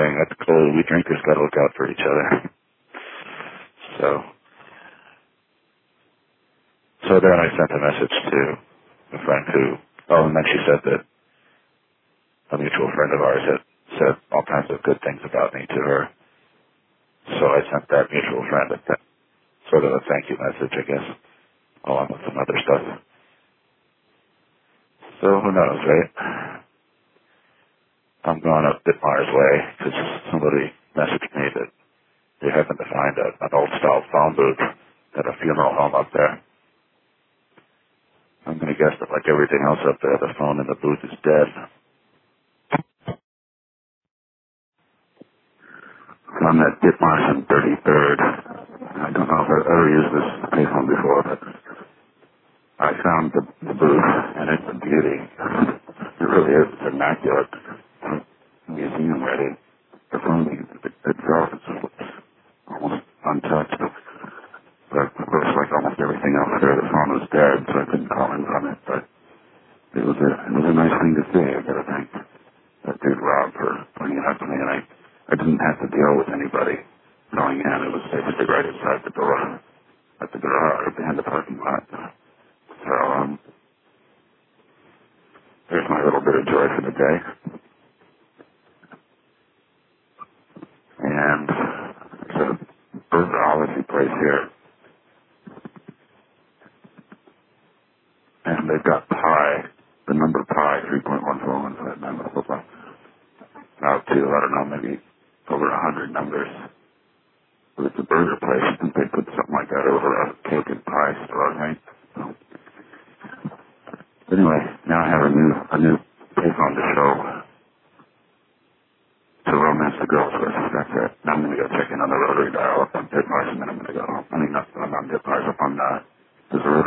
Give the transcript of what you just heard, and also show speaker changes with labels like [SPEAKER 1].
[SPEAKER 1] saying that clearly we drinkers got to look out for each other. So then I sent a message to a friend and then she said that a mutual friend of ours had said all kinds of good things about me to her. So I sent that mutual friend sort of a thank you message, I guess, along with some other stuff. So who knows, right? I'm going up Bitmar's way because somebody messaged me that they happened to find an old-style phone booth at a funeral home up there. I'm going to guess that, like everything else up there, the phone in the booth is dead. I'm at Ditmars and 33rd. I don't know if I've ever used this payphone before, but I found the booth, and it's a beauty. It really is. It's immaculate. Museum ready. The phone itself is almost untouched. But of course, like almost everything else there, the phone was dead, so I couldn't call in from it. But it was a nice thing to see. I gotta thank that dude Rob for bringing it up to me, and I didn't have to deal with anybody going in. It was right inside the door, at the garage, behind the parking lot. So there's my little bit of joy for the day. And it's a burgerology place here. And they've got pi, the number pi, 3.1415, out to, I don't know, maybe over 100 numbers. But it's a burger place. I think they put something like that over a cake and pie store, right? So, anyway, now I have a new payphone to show to romance the girls with. That's it. Now I'm going to go check in on the rotary dial up on Pitmars, and then I'm going to go home. I mean, not